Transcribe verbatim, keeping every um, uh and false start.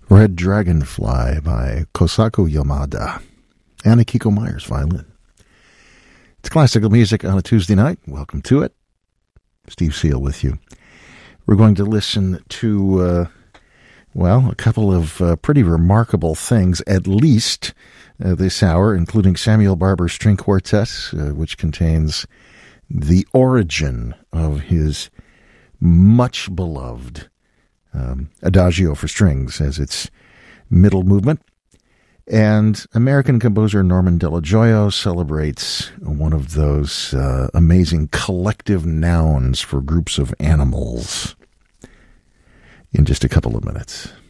Red Dragonfly by Kosaku Yamada and Akiko Myers violin. It's classical music on a Tuesday night. Welcome to it. Steve Seal with you. We're going to listen to, uh, well, a couple of uh, pretty remarkable things, at least uh, this hour, including Samuel Barber String Quartet, uh, which contains the origin of his much beloved um, Adagio for Strings as its middle movement. And American composer Norman Della Gioia celebrates one of those uh, amazing collective nouns for groups of animals in just a couple of minutes.